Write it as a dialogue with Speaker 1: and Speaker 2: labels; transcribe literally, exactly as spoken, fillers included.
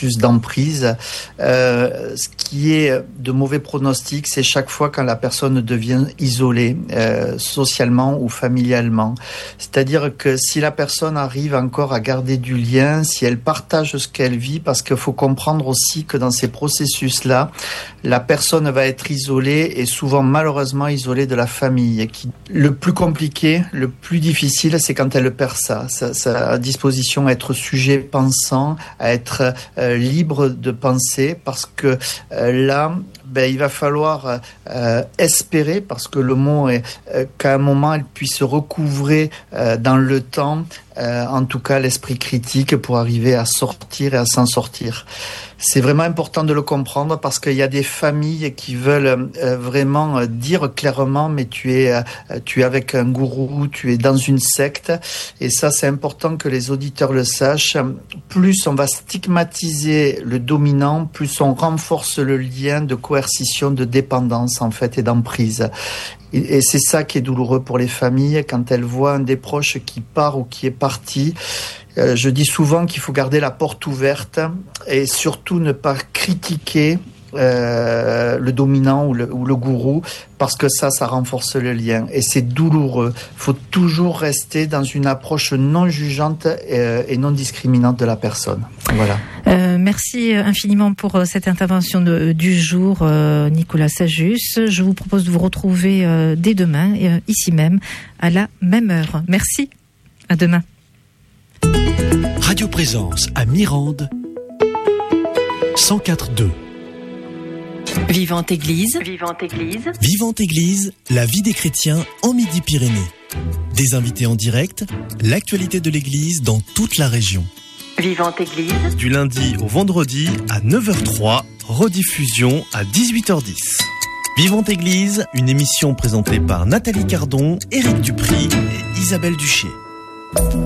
Speaker 1: processus d'emprise. Euh, ce qui est de mauvais pronostic, c'est chaque fois quand la personne devient isolée, euh, socialement ou familialement. C'est-à-dire que si la personne arrive encore à garder du lien, si elle partage ce qu'elle vit, parce qu'il faut comprendre aussi que dans ces processus-là, la personne va être isolée et souvent malheureusement isolée de la famille. Qui, le plus compliqué, le plus difficile, c'est quand elle perd ça, sa, sa disposition à être sujet pensant, à être euh, libre de penser, parce que euh, là, ben, il va falloir euh, espérer, parce que le mot est euh, qu'à un moment elle puisse recouvrer euh, dans le temps, euh, en tout cas l'esprit critique pour arriver à sortir et à s'en sortir. C'est vraiment important de le comprendre parce qu'il y a des familles qui veulent euh, vraiment dire clairement mais tu es euh, tu es avec un gourou, tu es dans une secte, et ça c'est important que les auditeurs le sachent. Plus on va stigmatiser le dominant, plus on renforce le lien de coercition, de dépendance en fait et d'emprise. Et c'est ça qui est douloureux pour les familles quand elles voient un des proches qui part ou qui est parti. Euh, je dis souvent qu'il faut garder la porte ouverte et surtout ne pas critiquer euh, le dominant ou le, ou le gourou, parce que ça, ça renforce le lien et c'est douloureux. Il faut toujours rester dans une approche non jugeante et, et non discriminante de la personne. Voilà.
Speaker 2: Euh, merci infiniment pour cette intervention de, du jour, euh, Nicolas Sajus. Je vous propose de vous retrouver euh, dès demain, euh, ici même, à la même heure. Merci. À demain.
Speaker 3: Radio Présence à Mirande, cent quatre virgule deux.
Speaker 4: Vivante Église.
Speaker 5: Vivante Église.
Speaker 3: Vivante Église, la vie des chrétiens en Midi-Pyrénées. Des invités en direct, l'actualité de l'Église dans toute la région.
Speaker 5: Vivante Église.
Speaker 3: Du lundi au vendredi à neuf heures trois, rediffusion à dix-huit heures dix. Vivante Église, une émission présentée par Nathalie Cardon, Éric Dupry et Isabelle Duché.